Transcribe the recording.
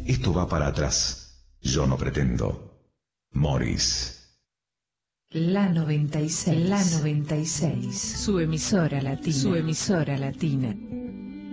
Esto va para atrás. Yo no pretendo. Morris. La 96. Su emisora latina.